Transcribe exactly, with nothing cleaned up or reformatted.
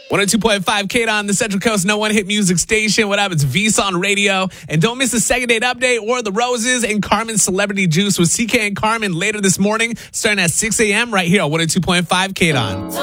one oh two point five K on the Central Coast No One Hit Music Station. What up? It's V-Son Radio. And don't miss the second date update or the Roses and Carmen's Celebrity Juice with C K and Carmen later this morning, starting at six a.m. right here on one oh two point five K on.